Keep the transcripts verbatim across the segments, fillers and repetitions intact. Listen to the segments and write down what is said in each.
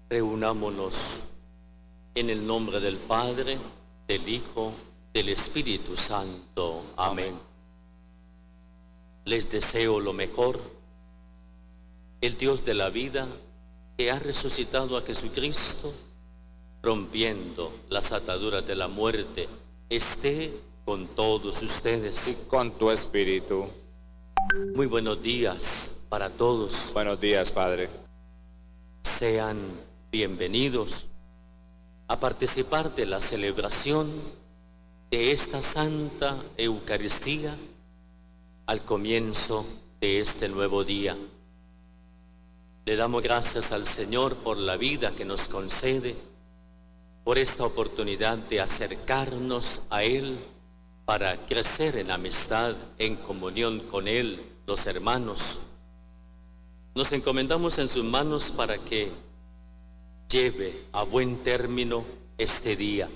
Reunámonos en el nombre del Padre, del Hijo, del Espíritu Santo. Amén. Les deseo lo mejor. El Dios de la vida, que ha resucitado a Jesucristo, rompiendo las ataduras de la muerte, esté con todos ustedes. Y con tu espíritu. Muy buenos días para todos. Buenos días, Padre. Sean bienvenidos a participar de la celebración de esta Santa Eucaristía al comienzo de este nuevo día. Le damos gracias al Señor por la vida que nos concede, por esta oportunidad de acercarnos a Él para crecer en amistad, en comunión con Él, los hermanos. Nos encomendamos en sus manos para que lleve a buen término este día.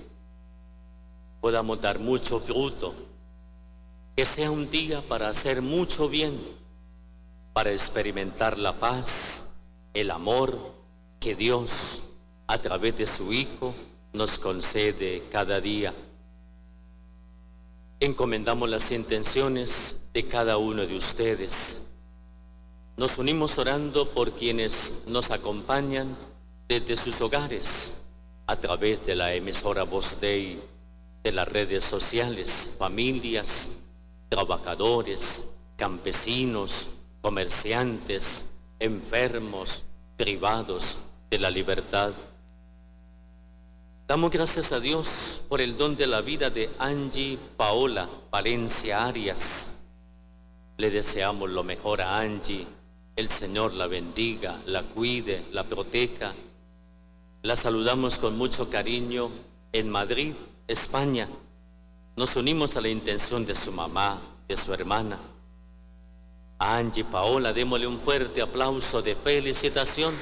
Podamos dar mucho fruto, que sea un día para hacer mucho bien, para experimentar la paz, el amor que Dios, a través de su Hijo, nos concede cada día. Encomendamos las intenciones de cada uno de ustedes. Nos unimos orando por quienes nos acompañan desde sus hogares, a través de la emisora Voz Dei, de las redes sociales, familias, trabajadores, campesinos, comerciantes, enfermos, privados de la libertad. Damos gracias a Dios por el don de la vida de Angie Paola Valencia Arias. Le deseamos lo mejor a Angie. El Señor la bendiga, la cuide, la proteja. La saludamos con mucho cariño en Madrid, España. Nos unimos a la intención de su mamá, de su hermana. A Angie Paola, démosle un fuerte aplauso de felicitación.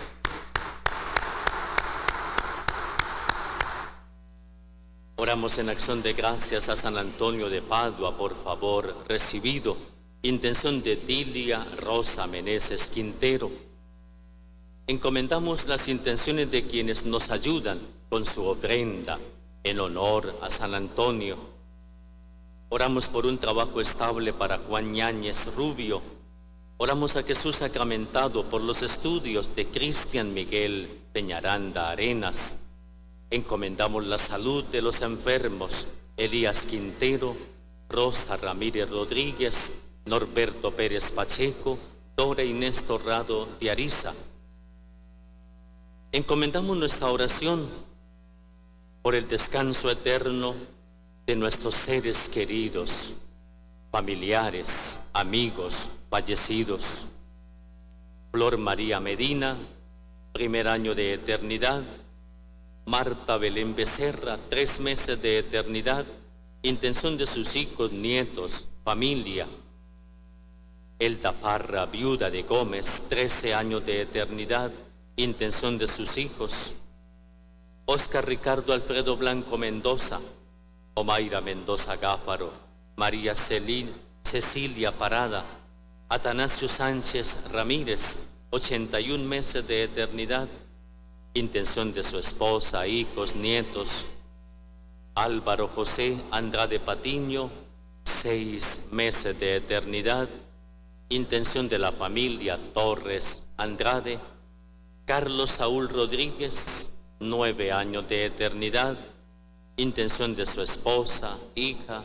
Oramos en acción de gracias a San Antonio de Padua, por favor, recibido. Intención de Dilia Rosa Meneses Quintero. Encomendamos las intenciones de quienes nos ayudan con su ofrenda en honor a San Antonio. Oramos por un trabajo estable para Juan Ñáñez Rubio. Oramos a Jesús sacramentado por los estudios de Cristian Miguel Peñaranda Arenas. Encomendamos la salud de los enfermos Elías Quintero, Rosa Ramírez Rodríguez, Norberto Pérez Pacheco, Dora Inés Torrado de Ariza. Encomendamos nuestra oración por el descanso eterno de nuestros seres queridos, familiares, amigos, fallecidos. Flor María Medina, primer año de eternidad. Marta Belén Becerra, tres meses de eternidad. Intención de sus hijos, nietos, familia. Elda Parra, viuda de Gómez, trece años de eternidad. Intención de sus hijos. Oscar Ricardo Alfredo Blanco Mendoza, Omaira Mendoza Gáfaro, María Celín, Cecilia Parada, Atanasio Sánchez Ramírez, ochenta y un meses de eternidad. Intención de su esposa, hijos, nietos. Álvaro José Andrade Patiño, seis meses de eternidad. Intención de la familia Torres Andrade. Carlos Saúl Rodríguez, nueve años de eternidad. Intención de su esposa, hija.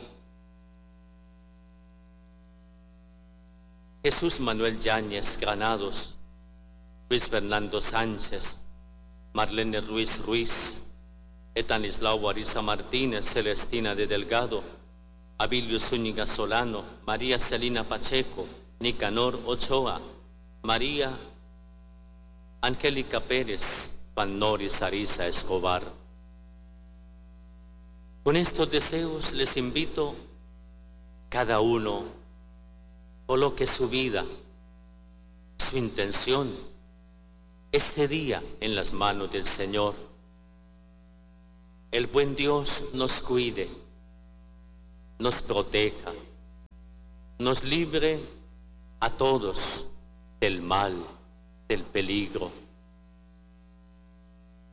Jesús Manuel Yáñez Granados, Luis Fernando Sánchez, Marlene Ruiz Ruiz, Etanislao Ariza Martínez, Celestina de Delgado, Abilio Zúñiga Solano, María Celina Pacheco, Nicanor Ochoa, María Angélica Pérez, Panoris Ariza Escobar. Con estos deseos les invito, cada uno coloque su vida, su intención, este día en las manos del Señor. El buen Dios nos cuide, nos proteja, nos libre a todos del mal, del peligro.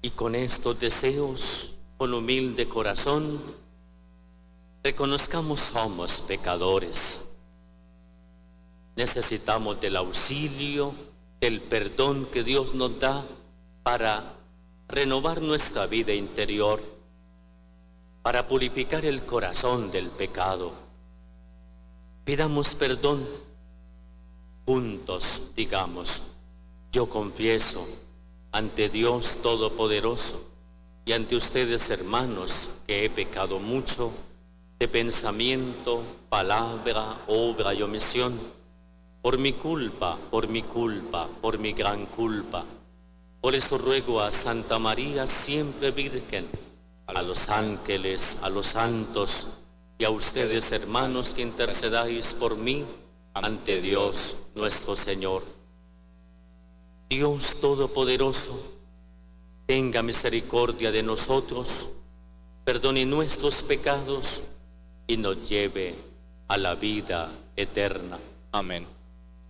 Y con estos deseos, con humilde corazón, reconozcamos somos pecadores. Necesitamos del auxilio, del perdón que Dios nos da para renovar nuestra vida interior, para purificar el corazón del pecado. Pidamos perdón. Juntos digamos: yo confieso ante Dios Todopoderoso y ante ustedes, hermanos, que he pecado mucho de pensamiento, palabra, obra y omisión, por mi culpa, por mi culpa, por mi gran culpa. Por eso ruego a Santa María, siempre Virgen, a los ángeles, a los santos y a ustedes, hermanos, que intercedáis por mí ante Dios nuestro Señor. Dios Todopoderoso, tenga misericordia de nosotros, perdone nuestros pecados y nos lleve a la vida eterna. Amén.